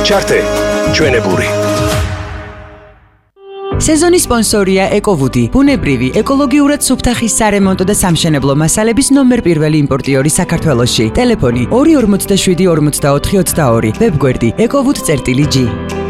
ჩართე ჩვენებური. სეზონის სპონსორია ეკოვუდი, ბუნებრივი, ეკოლოგიურად სუფთა ხის სარემონტო და სამშენებლო მასალების ნომერ პირველი იმპორტიორი საქართველოში. ტელეფონი 247 44 22, ვებგვერდი ekovud.g.